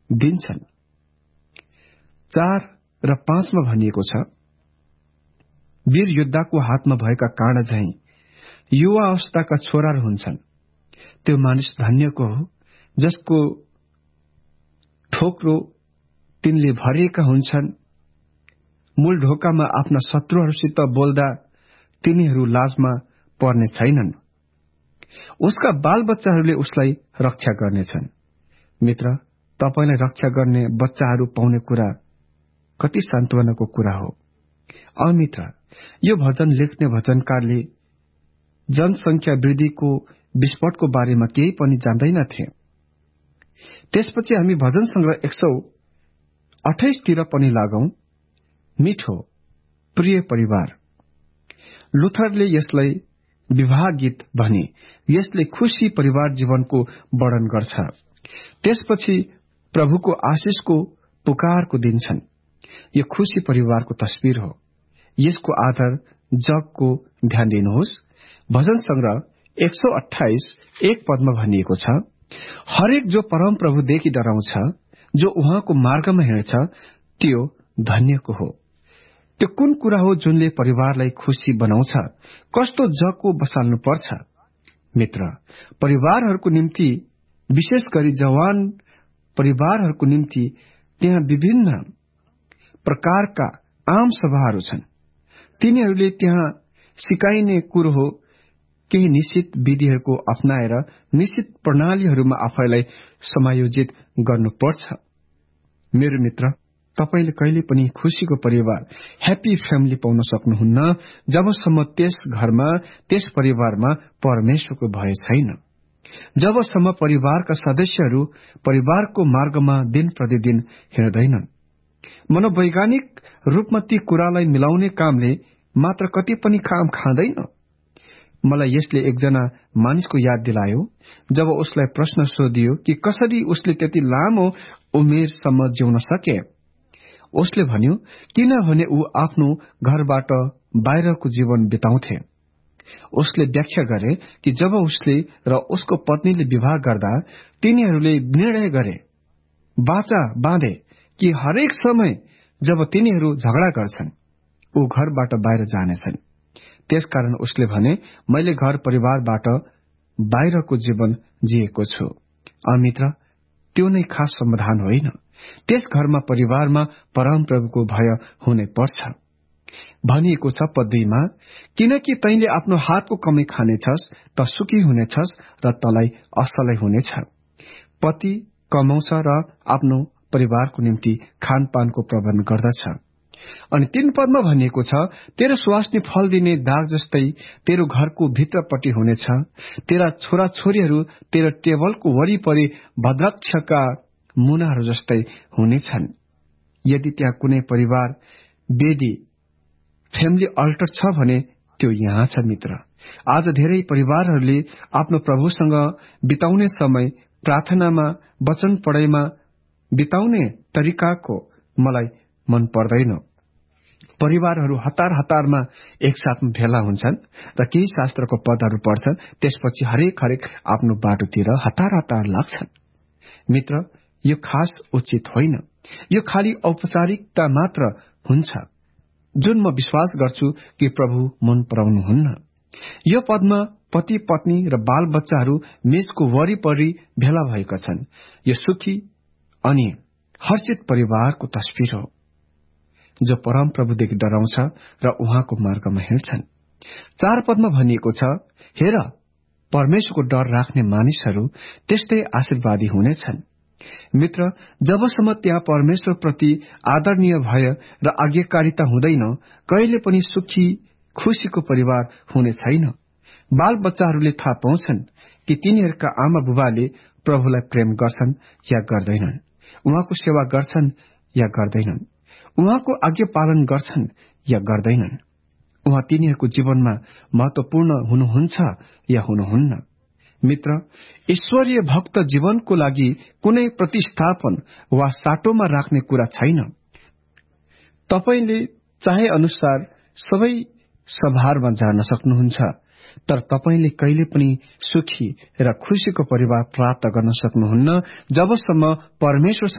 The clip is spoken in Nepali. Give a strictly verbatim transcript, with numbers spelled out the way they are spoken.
दिन्छन्। चार र पाँचमा भनिएको छ, वीर योद्धाको हातमा भएका काँडा झैं युवा अवस्थाका छोराहरू हुन्छन्। त्यो मानिस धन्यको हो जसको ठोक्रो तिनले भरिएका हुन्छन्। मूल ढोकामा आफ्ना शत्रुहरूसित बोल्दा तिनीहरू लाजमा पर्ने छैनन्। उसका बालबच्चाहरूले उसलाई रक्षा गर्नेछन्। मित्र, तपाईलाई रक्षा गर्ने बच्चाहरू पाउने कुरा कति सान्त्वनाको कुरा हो। अमित्र, यो भजन लेख्ने भजनकारले जनसंख्या वृद्धिको विस्फोटको बारेमा केही पनि जान्दैनथे। त्यसपछि हामी भजन संग्रह एक सौ अठाइस तिर पनि लागौं। मिठो प्रिय परिवार। लुथरले यसलाई विवाह गीत भने यसले खुशी परिवार जीवनको वर्णन गर्छ। त्यसपछि प्रभुको आशिषको पुकारको दिन्छन्। यो खुशी परिवारको तस्बिर हो। यसको आधार जगको ध्यान दिनुहोस्। भजन संग्रह एक सौ अठाइस एक पदमा भनिएको छ, हरेक जो परम प्रभुदेखि डराउँछ, जो उहाँको मार्गमा हिँड्छ, त्यो धन्यको हो। त्यो कुन कुरा हो जुनले परिवारलाई खुशी बनाउँछ? कस्तो जगको बसाल्नु पर्छ? मित्र, परिवारहरूको निम्ति, विशेष गरी जवान परिवारहरूको निम्ति त्यहाँ विभिन्न प्रकारका आम सभाहरू छन्। तिनीहरूले त्यहाँ सिकाइने कुरो हो केही निश्चित विधिहरूको अपनाएर निश्चित प्रणालीहरूमा आफैलाई समायोजित गर्नुपर्छ। मेरो मित्र, तपाईले कहिले पनि खुशीको परिवार, ह्याप्पी फ्यामिली पाउन सक्नुहुन्न जबसम्म त्यस घरमा, त्यस परिवारमा परमेश्वरको भय छैन। जबसम्म परिवारका सदस्यहरू परिवारको मार्गमा दिन प्रतिदिन हिँड्दैनन्। मनोवैज्ञानिक रूपमा ती कुरालाई मिलाउने कामले मात्र कति पनि काम खाँदैन। मलाई यसले एकजना मानिसको याद दिलायो जब उसलाई प्रश्न सोधियो कि कसरी उसले त्यति लामो उमेरसम्म जिउन सके। उसले भन्यो, किनभने ऊ आफ्नो घरबाट बाहिरको जीवन बिताउँथे। उसले व्याख्या गरे कि जब उसले र उसको पत्नीले विवाह गर्दा तिनीहरूले निर्णय गरे, बाचा बाँधे कि हरेक समय जब तिनीहरू झगडा गर्छन्, ऊ घरबाट बाहिर जानेछन्। त्यसकारण उसले भने, मैले घर परिवारबाट बाहिरको जीवन जिएको छु। अमित्र, त्यो नै खास समाधान होइन। त्यस घरमा परिवारमा परम प्रभुको भय हुनै पर्छ। भनिएको छ पद दुईमा, किनकि तैले आफ्नो हातको कमाई खानेछस् त सुखी हुनेछस् र तलाई असलै हुनेछ। पति कमाउँछ र आफ्नो परिवारको निम्ति खानपानको प्रबन्ध गर्दछ। अनि तीन पदमा भनिएको छ, तेरो स्वास्नी फल दिने दाग जस्तै तेरो घरको भित्रपट्टि हुनेछ। तेरा छोरा छोरीहरू तेरो टेबलको वरिपरि भद्राक्षका मुनाहरू जस्तै हुनेछन्। यदि त्यहाँ कुनै परिवार वेदी फ्यामिली अल्टर छ भने त्यो यहाँ छ। मित्र, आज धेरै परिवारहरूले आफ्नो प्रभुसँग बिताउने समय प्रार्थनामा, वचन पढाइमा बिताउने तरिकाको मलाई मन पर्दैन। परिवारहरू हतार हतारमा एकसाथमा भेला हुन्छन् र केही शास्त्रको पदहरू पढ्छन्, त्यसपछि हरेक हरेक आफ्नो बाटोतिर हतार हतार लाग्छन्। मित्र, यो खास उचित होइन। यो खाली औपचारिकता मात्र हुन्छ जुन म विश्वास गर्छु कि प्रभु मन पराउनुहुन्न। यो पदमा पति पत्नी र बाल बच्चाहरू मेचको वरिपरि भेला भएका छन्। यो सुखी अनि हर्षित परिवारको तस्बिर हो जो परम प्रभुदेखि डराउँछ र उहाँको मार्गमा हिँड्छन्। चार पदमा भनिएको छ, हेर, परमेश्वरको डर राख्ने मानिसहरू त्यस्तै आशीर्वादी हुनेछन्। मित्र, जबसम्म त्यहाँ परमेश्वर प्रति आदरणीय भय र आज्ञाकारिता हुँदैन, कहिले पनि सुखी खुशीको परिवार हुने छैन। बाल बच्चाहरूले थाहा पाउँछन् कि तिनीहरूका आमा बुबाले प्रभुलाई प्रेम गर्छन् या गर्दैनन्, उहाँको सेवा गर्छन् या गर्दैनन्, उहाँको आज्ञा पालन गर्छन् या गर्दैनन्, उहाँ तिनीहरूको जीवनमा महत्वपूर्ण हुनुहुन्छ या हुनुहुन्न। मित्र, ईश्वरीय भक्त जीवनको लागि कुनै प्रतिस्थापन वा साटोमा राख्ने कुरा छैन। तपाईले चाहे अनुसार सबै सभाहरूमा जान सक्नुहुन्छ, तर तपाईले कहिले पनि सुखी र खुशीको परिवार प्राप्त गर्न सक्नुहुन्न जबसम्म परमेश्वर